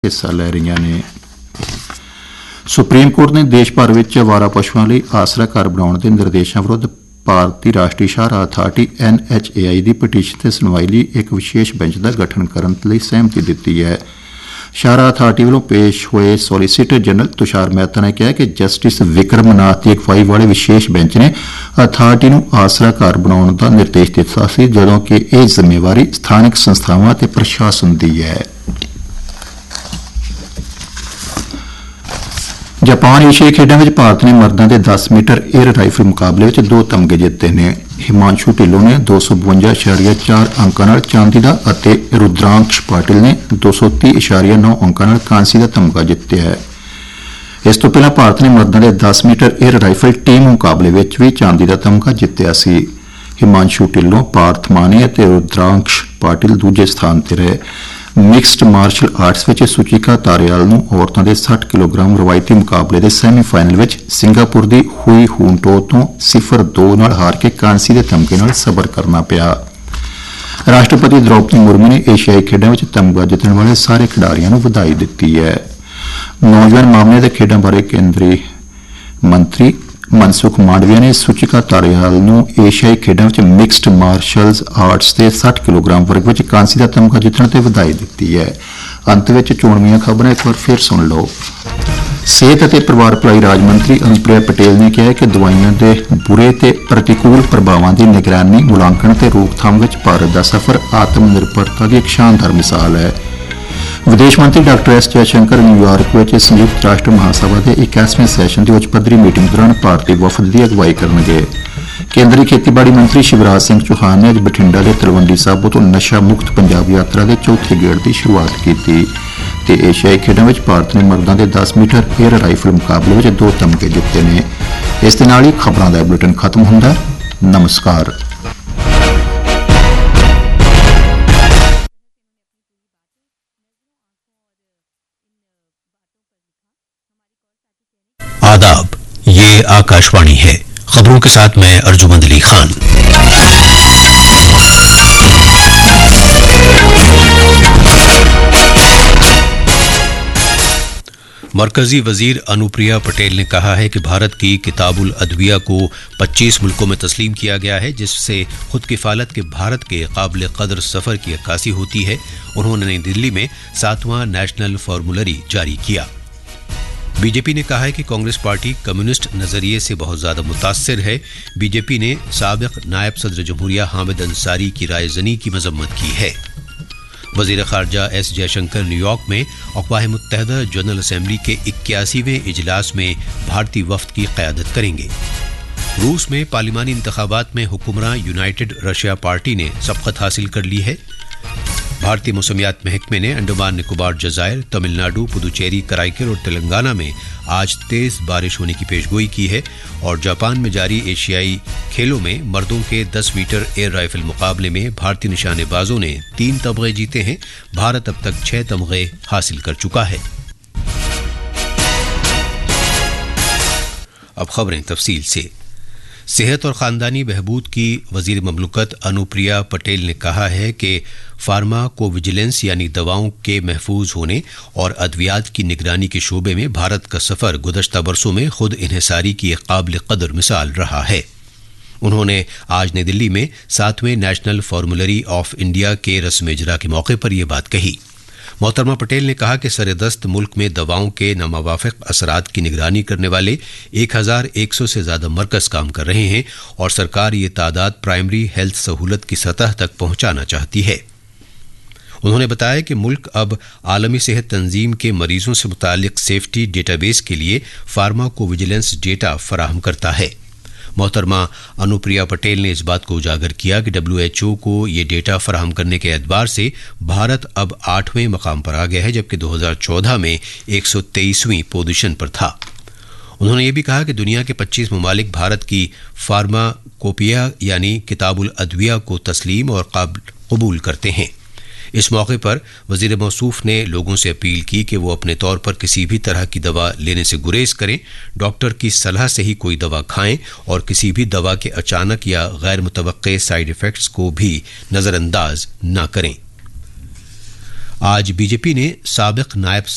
हिस्सा लै रही ने। सुप्रीम कोर्ट ने देश भर में आवारा पशुओं लिए आसरा घर बनाने के निर्देशों विरुद्ध भारतीय राष्ट्रीय शाहरा अथार्टी NHAI की पटीशन से सुनवाई लिए एक विशेष बेंच का गठन करने के लिए सहमति दी है। शाहरा अथार्टी वालों पेश हुए सॉलीसीटर जनरल तुषार मेहता ने कहा कि जस्टिस विक्रम नाथ की अगवाई वाले विशेष बेंच ने अथार्टी को आसरा घर बनाने का निर्देश दिता सी, जदों कि यह जिम्मेवारी स्थानिक संस्थावां ते प्रशासन की है। जापान एशियाई खेडों में भारत ने मर्दों के 10 मीटर एयर राइफल मुकाबले में 2 तमगे जिते ने। हिमांशु ढिल्लों ने 252.4 अंकों नाल चांदी का और रुद्रांश पाटिल ने 230.9 अंकों नाल कांसी का तमगा जितया है। इस तो पहला भारत ने मर्दों के 10 मीटर एयर राइफल टीम मुकाबले में भी चांदी का तमगा जितया सी। हिमांशु ढिल्लों, पार्थ माने और रुद्रांश पाटिल दूजे स्थान पर रहे। मिक्सड मार्शल आर्ट्स में सुचिका तारियाल औरतों के 60 किलोग्राम रवायती मुकाबले के सैमीफाइनल में सिंगापुर की हुई हुंटो तो 0-2 नाल हार के कांसी के तमगे नाल सबर करना पिया। राष्ट्रपति द्रौपदी मुर्मू ने एशियाई खेडों में तमगा जितने वाले सारे खिडारियों को बधाई दी है। नौजवान मामले के खेडों बारे केंद्रीय मंत्री मनसुख मांडविया ने सुचिका तारियाल एशियाई खेडों में मिक्सड मार्शल आर्ट्स के 60 किलोग्राम वर्ग में कांसी का तमगा जितने पर बधाई दी है। अंत में चोणवीं खबरें एक बार फिर सुन लो। सेहत और परिवार भलाई राज मंत्री अनुप्रिया पटेल ने कहा कि दवाइयां के बुरे ते प्रतिकूल प्रभावों की निगरानी, मुलांकन ते रोकथाम में भारत का सफर आत्मनिर्भरता की एक शानदार मिसाल है। विदेश मंत्री डॉक्टर एस जयशंकर न्यूयॉर्क में संयुक्त राष्ट्र महासभा के 81वें सैशन की उच्च पद्धरी मीटिंग दौरान भारतीय वफद की अगवाई करेंगे। केंद्रीय खेतीबाड़ी मंत्री शिवराज सिंह चौहान ने अज बठिंडा के तलवंडी साबो तो नशा मुक्त पंजाब यात्रा के चौथे गेड़ की शुरुआत की। एशियाई खेडों में भारत ने मर्दों के 10 मीटर एयर राइफल मुकाबले में 2 तमगे जिते ने। इस नाल ही खबरों का बुलेटिन खत्म होता। नमस्कार। आदाब, ये आकाशवाणी है। खबरों के साथ मैं अर्जुमंद अली खान। मरकजी वजीर अनुप्रिया पटेल ने कहा है कि भारत की किताबुल अदविया को 25 मुल्कों में तस्लीम किया गया है, जिससे खुद किफालत के भारत के काबिल कदर सफर की अक्कासी होती है। उन्होंने नई दिल्ली में 7वां नेशनल फॉर्मूलरी जारी किया। बीजेपी ने कहा है कि कांग्रेस पार्टी कम्युनिस्ट नजरिए से बहुत ज्यादा मुतासिर है। बीजेपी ने साबिक नायब सदर जमहूरिया हामिद अंसारी की रायजनी की मजम्मत की है। वजीर खारजा एस जयशंकर न्यूयॉर्क में अक़वाम मुत्तहिदा जनरल असेंबली के 81वें इजलास में भारतीय वफ्द की क़यादत करेंगे। रूस में पार्लिमानी इंतखाबात में हुक्मरां यूनाइटेड रशिया पार्टी ने सबकत हासिल कर ली है। भारतीय मौसमियात महकमे ने अंडमान निकोबार जजायर, तमिलनाडु, पुदुचेरी, कराईकल और तेलंगाना में आज तेज बारिश होने की पेशगोई की है। और जापान में जारी एशियाई खेलों में मर्दों के 10 मीटर एयर राइफल मुकाबले में भारतीय निशानेबाजों ने 3 तमगे जीते हैं। भारत अब तक 6 तमगे हासिल कर चुका है। अब खबरें तफसील से। सेहत और खानदानी बहबूद की वजीर ममलुकत अनुप्रिया पटेल ने कहा है कि फार्माकोविजिलेंस यानी दवाओं के महफूज होने और अद्वियात की निगरानी के शोबे में भारत का सफर गुज़श्ता बरसों में खुद इन्हिसारी की एक काबिल कदर मिसाल रहा है। उन्होंने आज नई दिल्ली में 7वें नेशनल फॉर्मूलरी ऑफ इंडिया के रस्म इजरा के मौके पर यह बात कही। मोहतरमा पटेल ने कहा कि सरेदस्त मुल्क में दवाओं के नामुवाफिक असरात की निगरानी करने वाले 1100 से ज्यादा मरकज काम कर रहे हैं और सरकार ये तादाद प्राइमरी हेल्थ सहूलत की सतह तक पहुंचाना चाहती है। उन्होंने बताया कि मुल्क अब आलमी सेहत तंजीम के मरीजों से मुतालिक सेफ्टी डेटाबेस के लिए फार्माकोविजिलेंस डेटा फराहम करता है। मोहतरमा अनुप्रिया पटेल ने इस बात को उजागर किया कि WHO को ये डेटा फराहम करने के एतबार से भारत अब 8वें मकाम पर आ गया है, जबकि 2014 में 123वीं पोजीशन पर था। उन्होंने ये भी कहा कि दुनिया के 25 ममालिक भारत की फार्माकोपिया यानी किताबुल अदविया को तस्लीम और कबूल करते हैं। इस मौके पर वजीर मौसूफ ने लोगों से अपील की कि वो अपने तौर पर किसी भी तरह की दवा लेने से गुरेज करें, डॉक्टर की सलाह से ही कोई दवा खाएं और किसी भी दवा के अचानक या गैर मुतवक्के साइड इफेक्ट्स को भी नजरअंदाज न करें। आज बीजेपी ने साबिक नायब